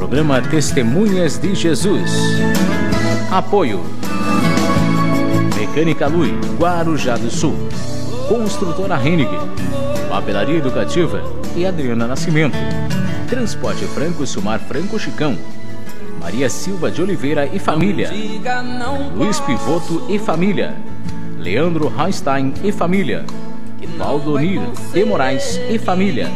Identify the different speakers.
Speaker 1: Programa Testemunhas de Jesus. Apoio Mecânica Lui, Guarujá do Sul, Construtora Hennig, Papelaria Educativa e Adriana Nascimento, Transporte Franco Sumar Franco Chicão, Maria Silva de Oliveira e família, Luiz Pivoto e família, Leandro Heinstein e família, Valdonir de Moraes e família,